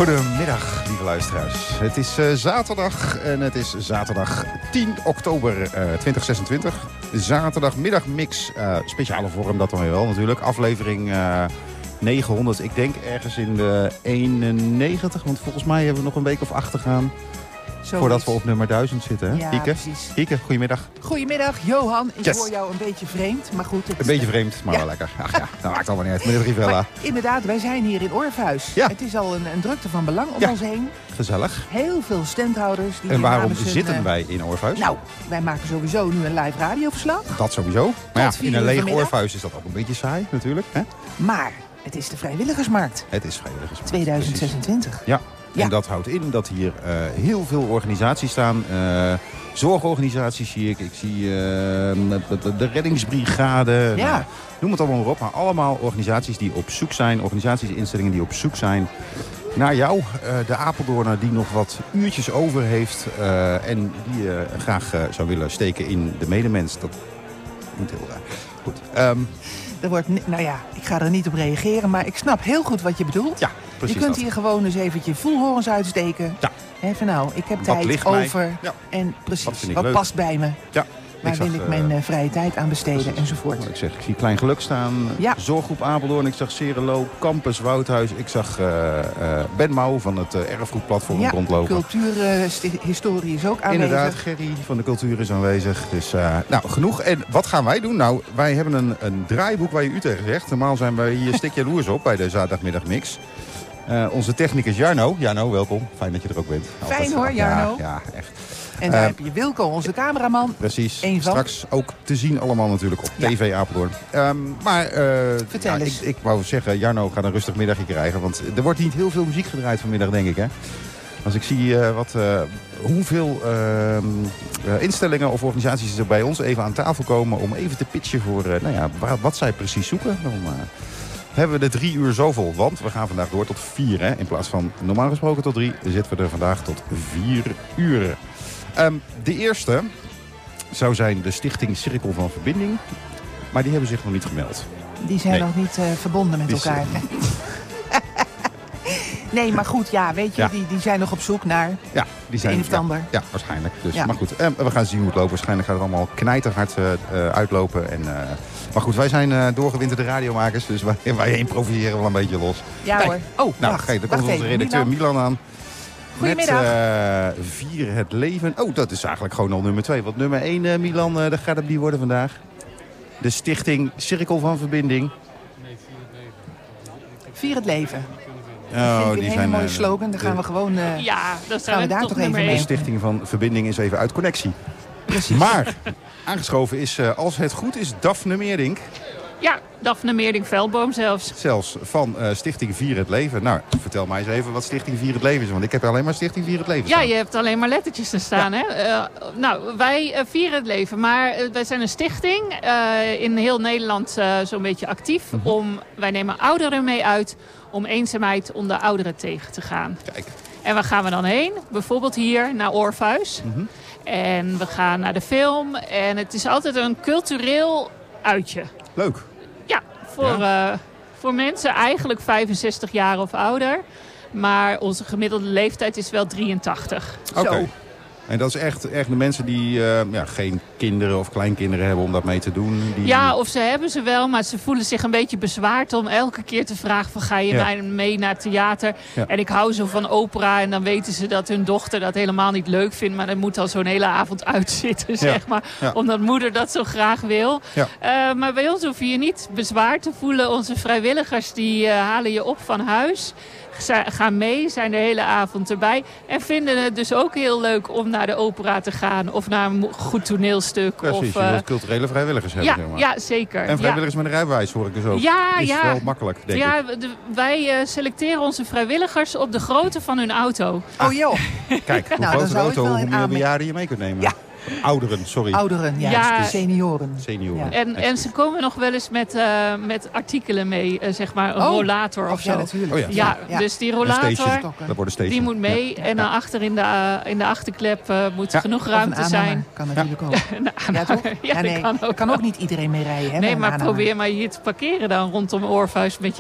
Goedemiddag, lieve luisteraars. Het is zaterdag en het is zaterdag 10 oktober 2026. Zaterdagmiddagmix, speciale vorm dat dan weer wel natuurlijk. Aflevering 900, ik denk ergens in de 91. Want volgens mij hebben we nog een week of 8 te gaan. Voordat we op nummer 1000 zitten, hè? Ja, Hieke? precies. Hieke, goedemiddag. Goedemiddag, Johan. Ik Yes. hoor jou een beetje vreemd, maar goed. Een beetje vreemd, maar wel lekker. Ach ja, dat maakt allemaal niet uit. Meneer Rivella. Maar inderdaad, wij zijn hier in Orpheus. Ja. Het is al een drukte van belang om Ja. ons heen. Gezellig. Heel veel standhouders. Die En waarom namens hun, zitten wij in Orpheus? Nou, wij maken sowieso nu een live radioverslag. Dat sowieso. Maar ja, Tot 4 in een uur leeg vanmiddag. Orpheus is dat ook een beetje saai natuurlijk. Hè? Maar het is de vrijwilligersmarkt Het is vrijwilligers. 2026. Ja. Ja. En dat houdt in dat hier heel veel organisaties staan. Zorgorganisaties zie ik. Ik zie de reddingsbrigade. Ja. Nou, noem het allemaal maar op. Maar allemaal organisaties die op zoek zijn. Organisaties en instellingen die op zoek zijn naar jou. De Apeldoorner die nog wat uurtjes over heeft. En die graag zou willen steken in de medemens. Dat moet heel raar. Goed. Er wordt, nou ja, ik ga er niet op reageren, maar ik snap heel goed wat je bedoelt. Ja, precies. Je kunt dat. hier gewoon eens eventjes voelhorens uitsteken. Ja. Even nou, ik heb Wat tijd ligt mij? over. Ja. En Wat precies, vind ik wat leuk? past bij me. Ja. Waar zag, wil ik mijn vrije tijd aan besteden enzovoort. Ik zeg, ik zie Klein Geluk staan. Ja. Zorggroep Apeldoorn. Ik zag Serelo, Campus Woudhuis. Ik zag Ben Mouw van het erfgoedplatform rondlopen. Cultuurhistorie is ook aanwezig. Inderdaad, Gerry van de cultuur is aanwezig. Dus nou, genoeg. En wat gaan wij doen? Nou, wij hebben een draaiboek waar je u tegen zegt. Normaal zijn wij hier stik jaloers op bij de zaterdagmiddagmix. Onze technicus Jarno. Jarno, welkom. Fijn dat je er ook bent. Fijn hoor, Jarno. Ja, echt. En daar heb je Wilco, onze cameraman. Precies. Eén van. Straks ook te zien allemaal natuurlijk op TV Apeldoorn. Vertel eens. Ik wou zeggen, Jarno gaat een rustig middagje krijgen. Want er wordt niet heel veel muziek gedraaid vanmiddag, denk ik. Hè? Als ik zie hoeveel instellingen of organisaties er bij ons even aan tafel komen om even te pitchen voor wat zij precies zoeken. Dan hebben we de 3 uur zo vol. Want we gaan vandaag door tot 4. Hè? In plaats van normaal gesproken tot 3 zitten we er vandaag tot 4 uur. De eerste zou zijn de stichting Cirkel van Verbinding. Maar die hebben zich nog niet gemeld. Die zijn nog niet verbonden met elkaar. Nee, maar goed, ja, weet je, die zijn nog op zoek naar die zijn, een of het ander. Ja, waarschijnlijk. Dus, Ja. Maar goed, we gaan zien hoe het loopt. Waarschijnlijk gaat het allemaal knijterhard uitlopen. Maar goed, wij zijn doorgewinterde radiomakers. Dus wij improviseren wel een beetje los. Ja Kijk. hoor. Oh, Nou, wacht, kijk, daar wacht komt onze even, redacteur Milan aan. Goedemiddag. Met Vier het leven. Oh, dat is eigenlijk gewoon al nummer 2. Want nummer 1, Milan, dat gaat hem die worden vandaag. De stichting Cirkel van Verbinding. Vier het leven. Oh, Vind ik een hele mooie slogan. Dan gaan we gewoon dat gaan we daar toch even De mee. stichting van Verbinding is even uit connectie. Precies. Maar aangeschoven is, als het goed is, Daphne Meerdink. Ja, Daphne Meerdink-Veldboom zelfs. Zelfs van Stichting Vier het Leven. Nou, vertel mij eens even wat Stichting Vier het Leven is. Want ik heb alleen maar Stichting Vier het Leven Ja, staan. je hebt alleen maar lettertjes te staan. Hè? Nou, wij vieren het leven. Maar wij zijn een stichting in heel Nederland zo'n beetje actief. Wij nemen ouderen mee uit om eenzaamheid onder ouderen tegen te gaan. Kijk. En waar gaan we dan heen? Bijvoorbeeld hier naar Orpheus. En we gaan naar de film. En het is altijd een cultureel uitje. Leuk. Ja, voor mensen eigenlijk 65 jaar of ouder. Maar onze gemiddelde leeftijd is wel 83. Oké. Zo. En dat is echt de mensen die geen kinderen of kleinkinderen hebben om dat mee te doen. Die... Ja, of ze hebben ze wel, maar ze voelen zich een beetje bezwaard om elke keer te vragen van ga je mee naar het theater? Ja. En ik hou zo van opera en dan weten ze dat hun dochter dat helemaal niet leuk vindt. Maar dan moet al zo'n hele avond uitzitten, zeg maar. Ja. Omdat moeder dat zo graag wil. Ja. Maar bij ons hoef je je niet bezwaard te voelen. Onze vrijwilligers die halen je op van huis. Gaan mee, zijn de hele avond erbij. En vinden het dus ook heel leuk om naar de opera te gaan. Of naar een goed toneelstuk. Precies, je wilt culturele vrijwilligers hebben. Zeg maar. Ja, zeker. En vrijwilligers met een rijbewijs hoor ik dus ook. Is wel makkelijk, denk ik. Wij selecteren onze vrijwilligers op de grootte van hun auto. Oh joh. Kijk, hoe Nou, groter dan de zou ik auto, wel hoe in meer aanmerking- bejaarden je mee kunt nemen. Ja. Ouderen, sorry. Ouderen, Ja. senioren. Senioren. Ja. En ze komen nog wel eens met artikelen mee. Zeg maar een rollator of zo. Ja, natuurlijk. Oh ja. Ja, dus die Een rollator, station. Dat wordt een station. die moet mee. Ja. En dan achter in de achterklep moet genoeg Of een ruimte aanhanger. zijn. Kan natuurlijk ook. Ja, toch? Ja, dat kan ook. Kan ook niet iedereen mee rijden. Hè, met Nee, een maar aanhanger. probeer maar hier te parkeren dan rondom Orpheus met